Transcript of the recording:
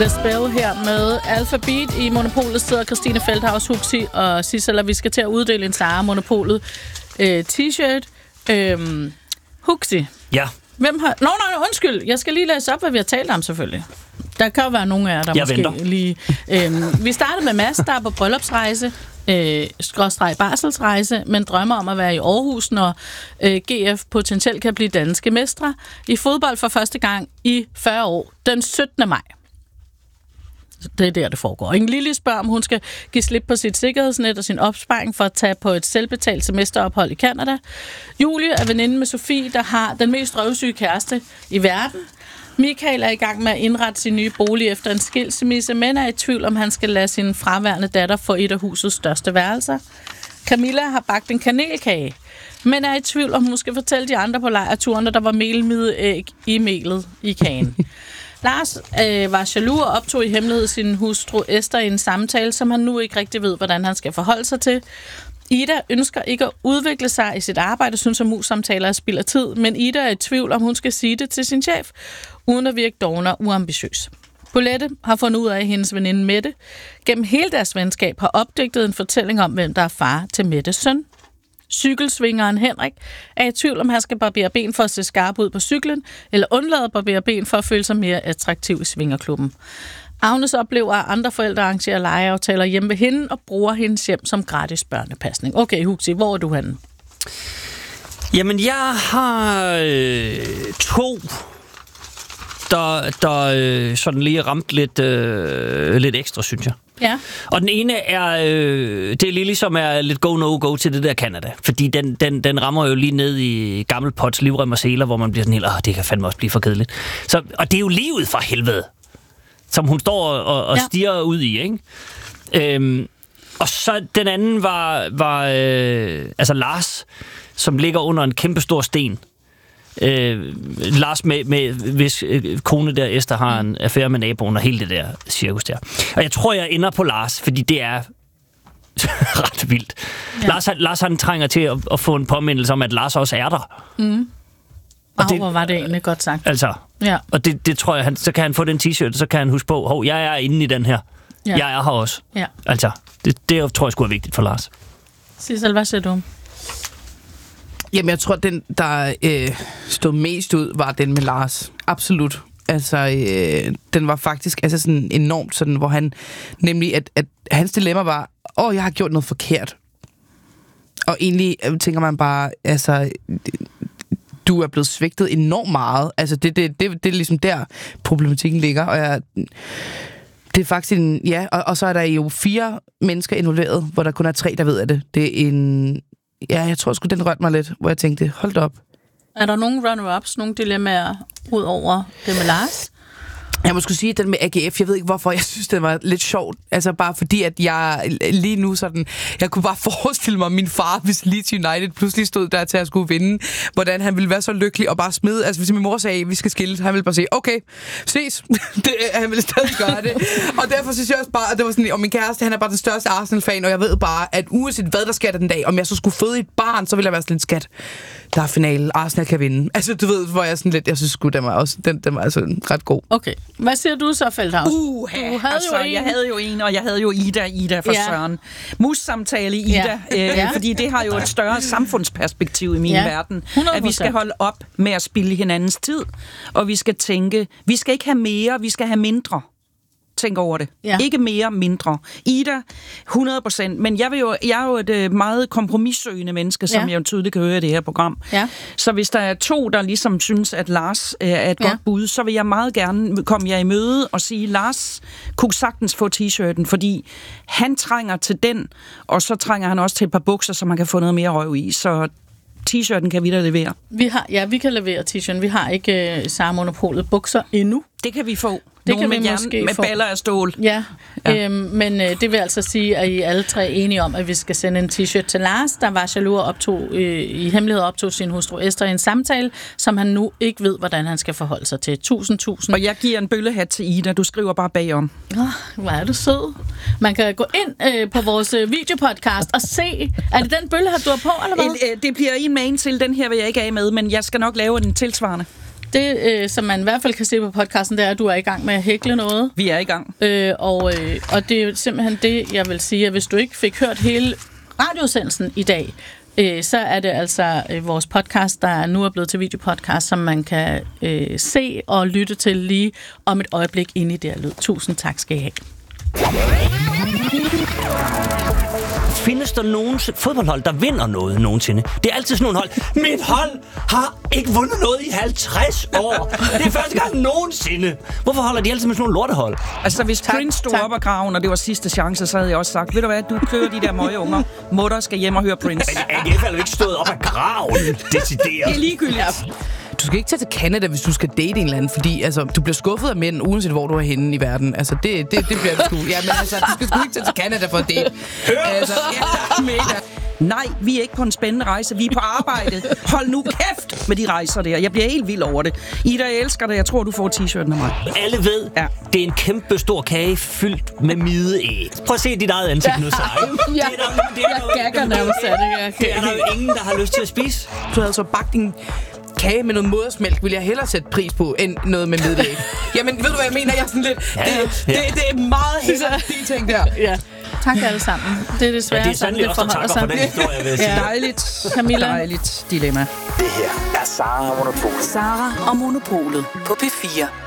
The Spell her med Alphabet. I Monopolet sidder Christine Feldhaus, Huxi og Sissel, og vi skal til at uddele en Sara Monopolet t-shirt. Huxi. Ja. Hvem har... Nå, undskyld. Jeg skal lige læse op, hvad vi har talt om, selvfølgelig. Der kan jo være nogle af jer, der måske venter. lige... vi startede med Mads, der er på bryllupsrejse, barselsrejse, men drømmer om at være i Aarhus, når GF potentielt kan blive danske mestre i fodbold for første gang i 40 år, den 17. maj. Det er der, det foregår. Ingen Lille spørger, om hun skal give slip på sit sikkerhedsnet og sin opsparing for at tage på et selvbetalt semesterophold i Canada. Julie er veninde med Sofie, der har den mest røvsyge kæreste i verden. Michael er i gang med at indrette sin nye bolig efter en skilsmisse, men er i tvivl, om han skal lade sin fraværende datter få et af husets største værelser. Camilla har bagt en kanelkage, men er i tvivl, om hun skal fortælle de andre på lejrturen, at der var melmideæg i melet i kagen. Lars var jaloux og optog i hemmelighed sin hustru Esther i en samtale, som han nu ikke rigtig ved, hvordan han skal forholde sig til. Ida ønsker ikke at udvikle sig i sit arbejde, synes at mus-samtaler er spild af tid, men Ida er i tvivl, om hun skal sige det til sin chef, uden at virke doven og uambitiøs. Bolette har fundet ud af, at hendes veninde Mette gennem hele deres venskab har opdigtet en fortælling om, hvem der er far til Mettes søn. Cykelsvingeren Henrik er i tvivl, om han skal barbere ben for at se skarp ud på cyklen, eller undlade at barbere ben for at føle sig mere attraktiv i svingerklubben. Agnes oplever, at andre forældre arrangerer legeaftaler hjemme ved hende og bruger hendes hjem som gratis børnepasning. Okay, Huxi, hvor er du henne? Jamen, jeg har to, der sådan lige ramt lidt ekstra, synes jeg. Ja. Og den ene er, det er lige som er lidt go-no-go til det der Canada. Fordi den rammer jo lige ned i gammel pots livrem og seler, hvor man bliver sådan helt, det kan fandme også blive for kedeligt. Og det er jo livet for helvede, som hun står og stiger ud i, ikke? Og så den anden var altså Lars, som ligger under en kæmpe stor sten. Lars hvis kone der, Esther, har en affære med naboen og hele det der cirkus der. Og jeg tror, jeg ender på Lars, fordi det er ret vildt. Ja. Lars han trænger til at få en påmindelse om, at Lars også er der. Hvor var det egentlig godt sagt. Altså, ja. Og det tror jeg, så kan han få den t-shirt, så kan han huske på, jeg er inde i den her. Ja. Jeg er her også. Ja. Altså, det tror jeg sgu er vigtigt for Lars. Sissel, hvad siger du? Jamen, jeg tror, den, der stod mest ud, var den med Lars. Absolut. Altså, den var faktisk sådan enormt sådan, hvor han... Nemlig, at hans dilemma var, jeg har gjort noget forkert. Og egentlig tænker man bare, altså... Du er blevet svigtet enormt meget. Altså, det er ligesom der, problematikken ligger. Og det er faktisk en... Ja, og så er der jo 4 mennesker involveret, hvor der kun er 3, der ved af det. Det er en... Ja, jeg tror sgu, den rørte mig lidt, hvor jeg tænkte, hold da op. Er der nogle runner-ups, nogle dilemmaer ud over det med Lars? Jeg må skulle sige, at den med AGF, jeg ved ikke hvorfor, jeg synes, den var lidt sjovt. Altså bare fordi, at jeg lige nu sådan... Jeg kunne bare forestille mig, at min far, hvis Leeds United pludselig stod der til at skulle vinde, hvordan han ville være så lykkelig og bare smide... Altså hvis min mor sagde, at vi skal skilles, han ville bare sige, okay, ses. Han ville stadig gøre det. Og derfor synes jeg også bare, at det var sådan... Og min kæreste, han er bare den største Arsenal-fan, og jeg ved bare, at uanset hvad der sker den dag, om jeg så skulle føde et barn, så ville jeg være sådan lidt skat. Der er finale, Arsenal kan vinde. Altså du ved, hvor jeg sådan lidt... Jeg synes sgu, den var altså ret god. Okay. Hvad siger du så, Feldhaus? Jeg havde jo en, og jeg havde jo Ida for Søren. Mus-samtale i Ida, fordi det har jo et større samfundsperspektiv i min verden. 100%. At vi skal holde op med at spilde hinandens tid, og vi skal tænke, vi skal ikke have mere, vi skal have mindre. Tænk over det. Ja. Ikke mere, mindre. Ida, 100%. Men jeg er jo et meget kompromissøgende menneske, som jeg jo tydeligt kan høre i det her program. Ja. Så hvis der er 2, der ligesom synes, at Lars er et godt bud, så vil jeg meget gerne komme jer i møde og sige, Lars kunne sagtens få t-shirten, fordi han trænger til den, og så trænger han også til et par bukser, så man kan få noget mere røv i. Så t-shirten kan vi da levere. Vi kan levere t-shirten. Vi har ikke Sara Monopolet bukser endnu. Det kan vi få. Det kan vi måske med baller af stål. Ja, men det vil altså sige, at I alle 3 er enige om, at vi skal sende en t-shirt til Lars, der var jaloux og i hemmelighed optog sin hustru Esther i en samtale, som han nu ikke ved, hvordan han skal forholde sig til. 1000. Og jeg giver en bøllehat til Ida. Du skriver bare bagom. Hvor er du sød. Man kan gå ind på vores videopodcast og se, er det den bøllehat, du har på, eller hvad? Det bliver en main til. Den her vil jeg ikke af med, men jeg skal nok lave en tilsvarende. Det, som man i hvert fald kan se på podcasten, det er, at du er i gang med at hækle noget. Vi er i gang. Og det er jo simpelthen det, jeg vil sige, at hvis du ikke fik hørt hele radiosendelsen i dag, så er det altså vores podcast, der nu er blevet til videopodcast, som man kan se og lytte til lige om et øjeblik inde i det her lyd. Tusind tak skal I have. Findes der nogen fodboldhold, der vinder noget nogensinde? Det er altid sådan nogle hold. Mit hold har ikke vundet noget i 50 år. Det er første gang nogensinde. Hvorfor holder de altid med sådan nogle lortehold? Altså, hvis Prince stod op af graven, og det var sidste chance, så havde jeg også sagt, ved du hvad, du kører de der møgeunger. Mutter skal hjem og høre Prince. AGF er jo ikke stået op af graven, decideret. Det er ligegyldigt. Ja. Du skal ikke tage til Canada, hvis du skal date en eller anden, fordi altså, du bliver skuffet af mænd, uanset hvor du er henne i verden. Altså, det bliver du sgu. Ja, men altså, du skal sgu ikke tage til Canada for at date. Altså, Nej, vi er ikke på en spændende rejse. Vi er på arbejde. Hold nu kæft med de rejser der. Jeg bliver helt vild over det. Ida, jeg elsker det. Jeg tror, du får t-shirten af mig. Alle ved, det er en kæmpe stor kage fyldt med mideæg. Prøv at se dit eget ansigt nu, Sara. Jeg gagger nærmest af det. Det er der jo ingen, der har lyst til at spise. Du havde så bagt din kage med noget modersmælk, vil jeg hellere sætte pris på, end noget med middagæg. Jamen, ved du, hvad jeg mener? Jeg er sådan lidt... Det er meget hellere de ting der. Ja. Tak alle sammen. Det er desværre det er sådan, det forholder sig. For den historie, vil jeg sige. Dejligt. Camilla. Dejligt dilemma. Det her er Sara og Monopolet. Sara og Monopolet på P4.